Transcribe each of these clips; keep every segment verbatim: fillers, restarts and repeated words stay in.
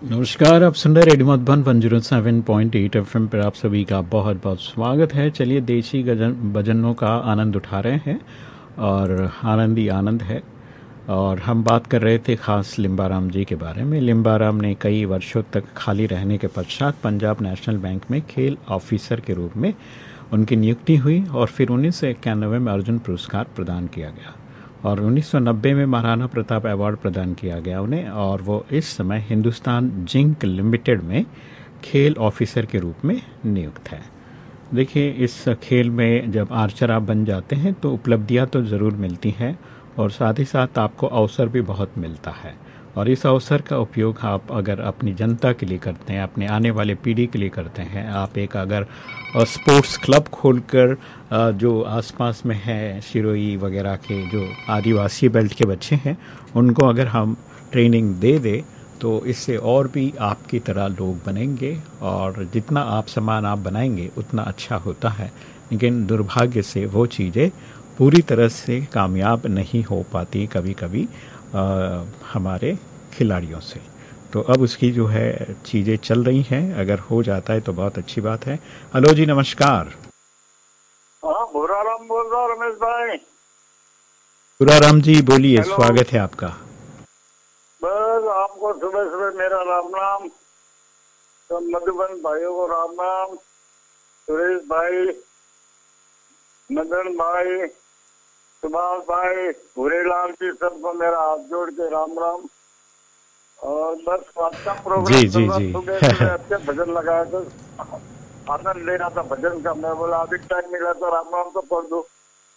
नमस्कार, आप सुन रहे radio Madhuban one zero seven point eight FM पर आप सभी का बहुत बहुत स्वागत है। चलिए देसी गजन भजनों का आनंद उठा रहे हैं और आनंद ही आनंद है। और हम बात कर रहे थे खास लिम्बाराम जी के बारे में। लिम्बाराम ने कई वर्षों तक खाली रहने के पश्चात पंजाब नेशनल बैंक में खेल ऑफिसर के रूप में उनकी नियुक्ति हुई और फिर उन्नीस सौ इक्यानवे में अर्जुन पुरस्कार प्रदान किया गया और उन्नीस सौ नब्बे में महाराणा प्रताप अवार्ड प्रदान किया गया उन्हें। और वो इस समय हिंदुस्तान जिंक लिमिटेड में खेल ऑफिसर के रूप में नियुक्त है। देखिए, इस खेल में जब आर्चर आप बन जाते हैं तो उपलब्धियां तो ज़रूर मिलती हैं और साथ ही साथ आपको अवसर भी बहुत मिलता है। और इस अवसर का उपयोग आप अगर अपनी जनता के लिए करते हैं, अपने आने वाले पीढ़ी के लिए करते हैं, आप एक अगर स्पोर्ट्स क्लब खोलकर जो आसपास में है सिरोही वगैरह के जो आदिवासी बेल्ट के बच्चे हैं उनको अगर हम ट्रेनिंग दे दें तो इससे और भी आपकी तरह लोग बनेंगे और जितना आप सामान आप बनाएंगे उतना अच्छा होता है। लेकिन दुर्भाग्य से वो चीज़ें पूरी तरह से कामयाब नहीं हो पाती कभी कभी हमारे खिलाड़ियों से। तो अब उसकी जो है चीज़ें चल रही हैं, अगर हो जाता है तो बहुत अच्छी बात है। हेलो जी, नमस्कार। हाँ, बुराराम बोल रहा हूँ, रमेश भाई। बुराराम जी बोलिए, स्वागत है आपका। बस आपको सुबह सुबह मेरा राम राम, तो मधुबन भाइयों को राम राम, सुरेश भाई, मदन भाई, सुभाष भाई, भूरेलाल जी, सबको मेरा हाथ जोड़ के राम राम। और बस आपका प्रोग्राम जी जी जी सुबह सुबह अच्छे भजन लगाया तो आनंद ले रहा था भजन का। मैं बोला अभी टाइम मिला तो राम राम तो पढ़ दो।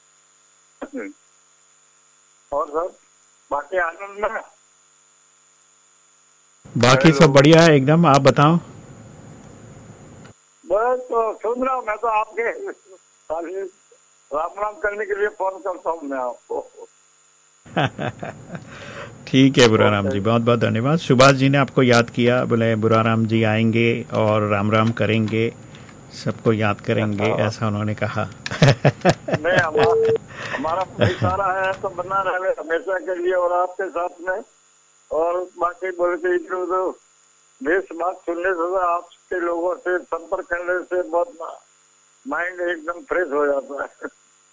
और सब बाकी आनंद में, बाकी सब बढ़िया है एकदम। आप बताओ। बस तो सुन रहा हूँ मैं तो आपके खाली राम राम करने के लिए फोन करता हूँ मैं आपको। ठीक है बुराराम जी, बहुत बहुत धन्यवाद। सुभाष जी ने आपको याद किया, बोले बुराराम जी आएंगे और राम राम करेंगे, सबको याद करेंगे, ऐसा उन्होंने कहा। नहीं, हमारा हमारा भाईचारा है तो बना रहे हमेशा के लिए और आपके साथ में। और बाकी बोल के इधर उधर बेस बात सुनने से, आपके लोगों से संपर्क करने से बहुत माइंड एकदम फ्रेश हो जाता है।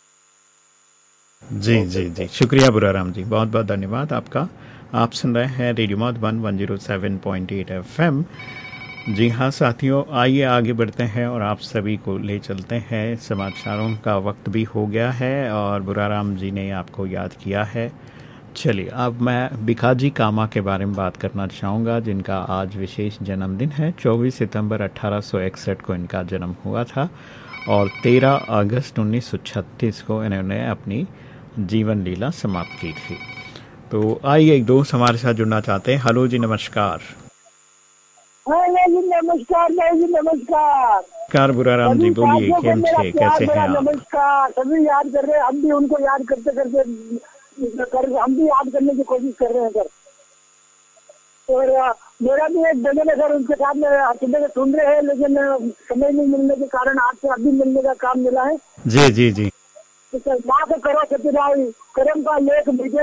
जी जी जी, शुक्रिया बुराराम जी, बहुत बहुत धन्यवाद आपका। आप सुन रहे हैं radio Madhuban one zero seven point eight FM. जी हाँ साथियों, आइए आगे बढ़ते हैं और आप सभी को ले चलते हैं। समाचारों का वक्त भी हो गया है और बुराराम जी ने आपको याद किया है। चलिए, अब मैं भिखाजी कामा के बारे में बात करना चाहूँगा, जिनका आज विशेष जन्मदिन है। चौबीस सितंबर अठारह सौ इकसठ को इनका जन्म हुआ था और तेरह अगस्त उन्नीस सौ छत्तीस को इन्होंने अपनी जीवन लीला समाप्त की थी। तो आइए एक दोस्त हमारे साथ जुड़ना चाहते हैं। हेलो जी, नमस्कार। जी नमस्कार, जी नमस्कार। कार बुराराम जी बोलिए, केम छे, कैसे हैं आप? नमस्कार। सभी याद कर रहे हैं, हम भी उनको याद करते करते कर, हम भी याद करने की कोशिश कर रहे हैं सर। और मेरा भी एक भजन है सर, उनके साथ में सुबह सुन रहे हैं, लेकिन समय नहीं मिलने के कारण आज से अभी मिलने का काम मिला है। जी जी जी। तो सर माँ को करो सत्यभाई, कर्म का लेख मुझे